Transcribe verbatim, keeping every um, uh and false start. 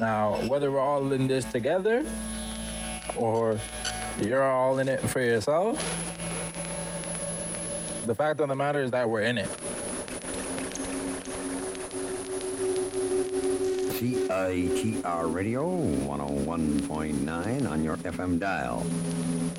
Now, whether we're all in this together or you're all in it for yourself, the fact of the matter is that we're in it. C I T R Radio one oh one point nine on your F M dial.